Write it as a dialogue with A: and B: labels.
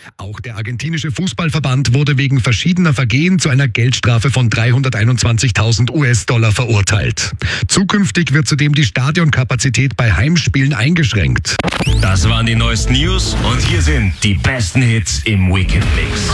A: Auch der argentinische Fußballverband wurde wegen verschiedener Vergehen zu einer Geldstrafe von 321.000 US-Dollar verurteilt. Zukünftig wird zudem die Stadionkapazität bei Heimspielen eingeschränkt.
B: Das waren die neuesten News und hier sind die besten Hits im Weekend Mix.